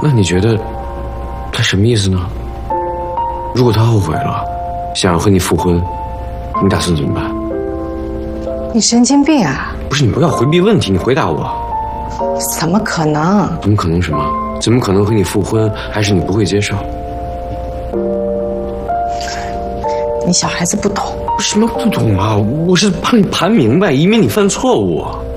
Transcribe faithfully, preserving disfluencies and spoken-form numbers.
那你觉得他什么意思呢？如果他后悔了，想要和你复婚，你打算怎么办？ 你神经病啊！ 不是，你不要回避问题，你回答我。 怎么可能？ 怎么可能什么？怎么可能和你复婚？还是你不会接受？ 你小孩子不懂。 什么不懂啊？我是帮你盘明白，以免你犯错误。